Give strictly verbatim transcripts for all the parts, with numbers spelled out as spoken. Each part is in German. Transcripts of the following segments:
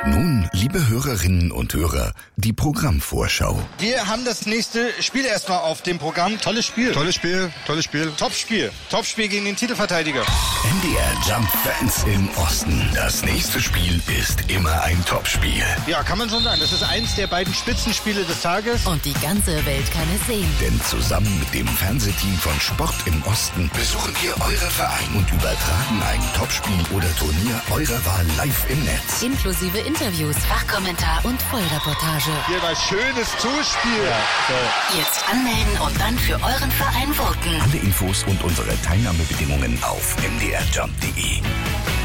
Nun, liebe Hörerinnen und Hörer, die Programmvorschau. Wir haben das nächste Spiel erstmal auf dem Programm. Tolles Spiel. Tolles Spiel, tolles Spiel. Top-Spiel. Top-Spiel gegen den Titelverteidiger. M D R Jump-Fans im Osten. Das nächste Spiel ist immer ein Topspiel. Ja, kann man schon sagen. Das ist eins der beiden Spitzenspiele des Tages. Und die ganze Welt kann es sehen. Denn zusammen mit dem Fernsehteam von Sport im Osten besuchen wir eure Verein und übertragen ein Topspiel oder Turnier eurer Wahl live im Netz. Inklusive Interviews, Fachkommentar und Vollreportage. Hier war schönes Zuspiel. Ja, so. Jetzt anmelden und dann für euren Verein voten. Alle Infos und unsere Teilnahmebedingungen auf m d r jump punkt d e.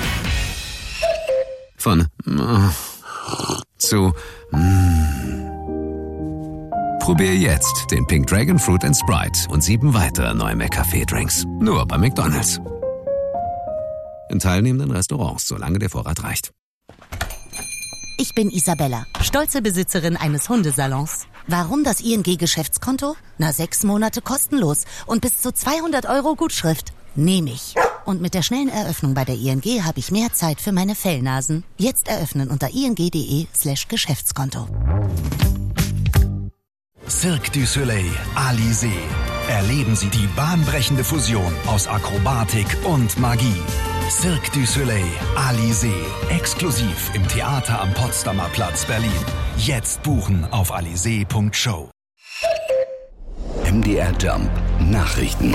Von äh, zu mm. Probier jetzt den Pink Dragon Fruit and Sprite und sieben weitere neue McCafé-Drinks. Nur bei McDonald's. In teilnehmenden Restaurants, solange der Vorrat reicht. Ich bin Isabella, stolze Besitzerin eines Hundesalons. Warum das I N G-Geschäftskonto? Na, sechs Monate kostenlos und bis zu zweihundert Euro Gutschrift. Nehme ich. Und mit der schnellen Eröffnung bei der I N G habe ich mehr Zeit für meine Fellnasen. Jetzt eröffnen unter ing.de slash Geschäftskonto. Cirque du Soleil, Alizé. Erleben Sie die bahnbrechende Fusion aus Akrobatik und Magie. Cirque du Soleil, Alizé. Exklusiv im Theater am Potsdamer Platz, Berlin. Jetzt buchen auf alizé punkt show. M D R Jump Nachrichten.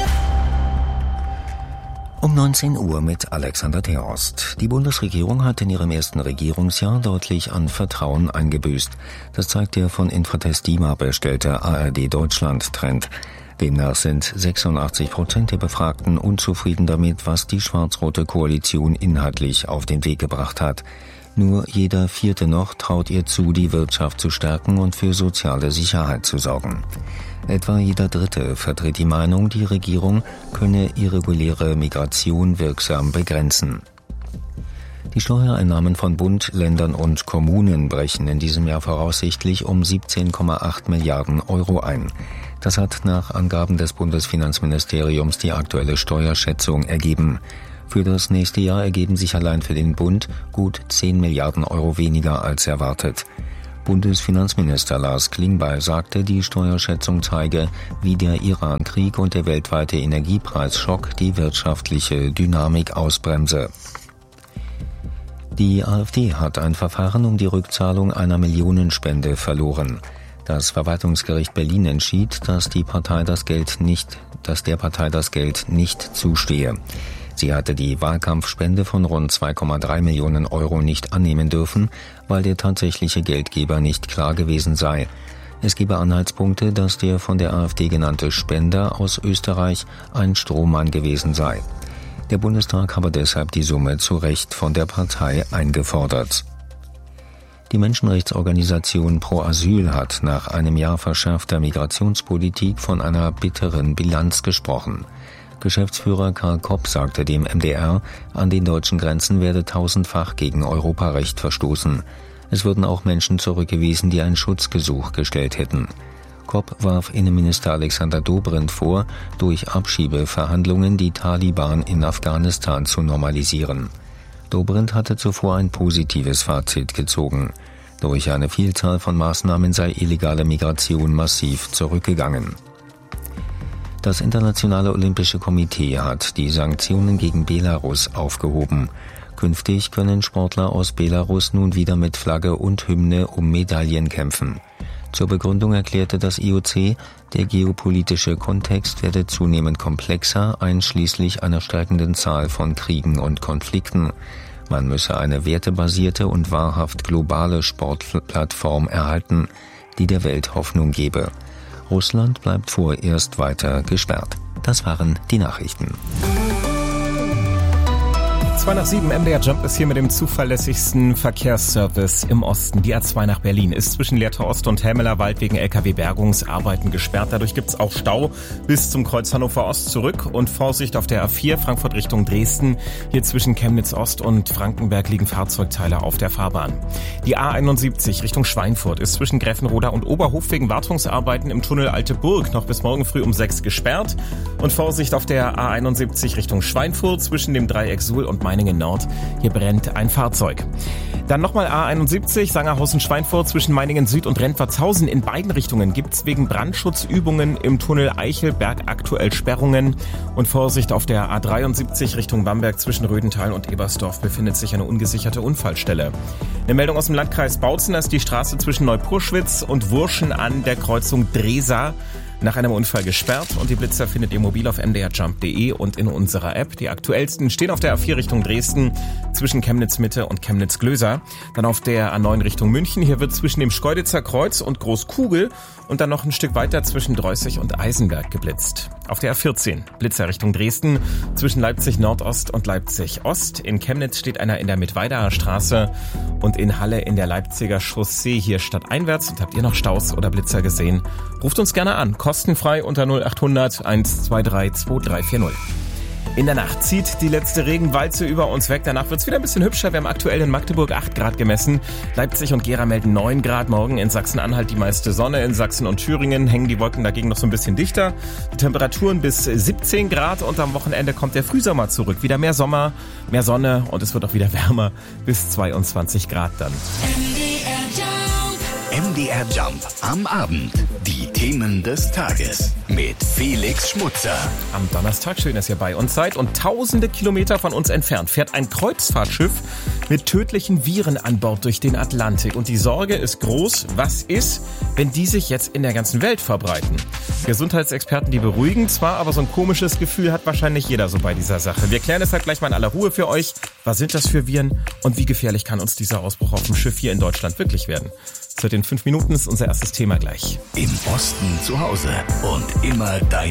Um neunzehn Uhr mit Alexander Therost. Die Bundesregierung hat in ihrem ersten Regierungsjahr deutlich an Vertrauen eingebüßt. Das zeigt der von Infratest DIMAP erstellte A R D Deutschland-Trend. Demnach sind sechsundachtzig Prozent der Befragten unzufrieden damit, was die schwarz-rote Koalition inhaltlich auf den Weg gebracht hat. Nur jeder Vierte noch traut ihr zu, die Wirtschaft zu stärken und für soziale Sicherheit zu sorgen. Etwa jeder Dritte vertritt die Meinung, die Regierung könne irreguläre Migration wirksam begrenzen. Die Steuereinnahmen von Bund, Ländern und Kommunen brechen in diesem Jahr voraussichtlich um siebzehn Komma acht Milliarden Euro ein. Das hat nach Angaben des Bundesfinanzministeriums die aktuelle Steuerschätzung ergeben. Für das nächste Jahr ergeben sich allein für den Bund gut zehn Milliarden Euro weniger als erwartet. Bundesfinanzminister Lars Klingbeil sagte, die Steuerschätzung zeige, wie der Iran-Krieg und der weltweite Energiepreisschock die wirtschaftliche Dynamik ausbremse. Die AfD hat ein Verfahren um die Rückzahlung einer Millionenspende verloren. Das Verwaltungsgericht Berlin entschied, dass die Partei das Geld nicht, dass der Partei das Geld nicht zustehe. Sie hatte die Wahlkampfspende von rund zwei Komma drei Millionen Euro nicht annehmen dürfen, weil der tatsächliche Geldgeber nicht klar gewesen sei. Es gebe Anhaltspunkte, dass der von der AfD genannte Spender aus Österreich ein Strohmann gewesen sei. Der Bundestag habe deshalb die Summe zu Recht von der Partei eingefordert. Die Menschenrechtsorganisation Pro Asyl hat nach einem Jahr verschärfter Migrationspolitik von einer bitteren Bilanz gesprochen. Geschäftsführer Karl Kopp sagte dem M D R, an den deutschen Grenzen werde tausendfach gegen Europarecht verstoßen. Es würden auch Menschen zurückgewiesen, die ein Schutzgesuch gestellt hätten. Kopp warf Innenminister Alexander Dobrindt vor, durch Abschiebeverhandlungen die Taliban in Afghanistan zu normalisieren. Dobrindt hatte zuvor ein positives Fazit gezogen. Durch eine Vielzahl von Maßnahmen sei illegale Migration massiv zurückgegangen. Das Internationale Olympische Komitee hat die Sanktionen gegen Belarus aufgehoben. Künftig können Sportler aus Belarus nun wieder mit Flagge und Hymne um Medaillen kämpfen. Zur Begründung erklärte das I O C, der geopolitische Kontext werde zunehmend komplexer, einschließlich einer steigenden Zahl von Kriegen und Konflikten. Man müsse eine wertebasierte und wahrhaft globale Sportplattform erhalten, die der Welt Hoffnung gebe. Russland bleibt vorerst weiter gesperrt. Das waren die Nachrichten. zwei nach sieben, M D R Jump ist hier mit dem zuverlässigsten Verkehrsservice im Osten. Die A zwei nach Berlin ist zwischen Lehrter Ost und Helmelerwald wegen L K W-Bergungsarbeiten gesperrt. Dadurch gibt es auch Stau bis zum Kreuz Hannover Ost zurück und Vorsicht auf der A vier Frankfurt Richtung Dresden. Hier zwischen Chemnitz Ost und Frankenberg liegen Fahrzeugteile auf der Fahrbahn. Die A einundsiebzig Richtung Schweinfurt ist zwischen Gräfenroda und Oberhof wegen Wartungsarbeiten im Tunnel Alte Burg noch bis morgen früh um sechs gesperrt. Und Vorsicht auf der A einundsiebzig Richtung Schweinfurt zwischen dem Dreieck Suhl und Meiningen Nord. Hier brennt ein Fahrzeug. Dann nochmal A einundsiebzig, Sangerhausen-Schweinfurt zwischen Meiningen Süd und Rentwertshausen. In beiden Richtungen gibt's wegen Brandschutzübungen im Tunnel Eichelberg aktuell Sperrungen. Und Vorsicht auf der A dreiundsiebzig Richtung Bamberg zwischen Rödental und Ebersdorf befindet sich eine ungesicherte Unfallstelle. Eine Meldung aus dem Landkreis Bautzen, dass die Straße zwischen Neupurschwitz und Wurschen an der Kreuzung Dresa nach einem Unfall gesperrt, und die Blitzer findet ihr mobil auf m d r jump punkt d e und in unserer App. Die aktuellsten stehen auf der A vier Richtung Dresden zwischen Chemnitz-Mitte und Chemnitz-Glöser. Dann auf der A neun Richtung München. Hier wird zwischen dem Schkeuditzer Kreuz und Großkugel und dann noch ein Stück weiter zwischen Dreußig und Eisenberg geblitzt. Auf der A vierzehn, Blitzer Richtung Dresden zwischen Leipzig Nordost und Leipzig Ost. In Chemnitz steht einer in der Mittweidaer Straße und in Halle in der Leipziger Chaussee hier stadteinwärts. Und habt ihr noch Staus oder Blitzer gesehen? Ruft uns gerne an. Kostenfrei unter null acht hundert eins zwei drei zwei drei vier null. In der Nacht zieht die letzte Regenwalze über uns weg. Danach wird es wieder ein bisschen hübscher. Wir haben aktuell in Magdeburg acht Grad gemessen. Leipzig und Gera melden neun Grad. Morgen in Sachsen-Anhalt die meiste Sonne. In Sachsen und Thüringen hängen die Wolken dagegen noch so ein bisschen dichter. Die Temperaturen bis siebzehn Grad und am Wochenende kommt der Frühsommer zurück. Wieder mehr Sommer, mehr Sonne und es wird auch wieder wärmer bis zweiundzwanzig Grad dann. M D R Jump am Abend. Die Themen des Tages mit Felix Schmutzer. Am Donnerstag, schön, dass ihr bei uns seid. Und tausende Kilometer von uns entfernt fährt ein Kreuzfahrtschiff mit tödlichen Viren an Bord durch den Atlantik. Und die Sorge ist groß, was ist, wenn die sich jetzt in der ganzen Welt verbreiten? Gesundheitsexperten, die beruhigen zwar, aber so ein komisches Gefühl hat wahrscheinlich jeder so bei dieser Sache. Wir klären deshalb gleich mal in aller Ruhe für euch. Was sind das für Viren und wie gefährlich kann uns dieser Ausbruch auf dem Schiff hier in Deutschland wirklich werden? Das wird in fünf Minuten, ist unser erstes Thema gleich. Im Osten zu Hause und immer dein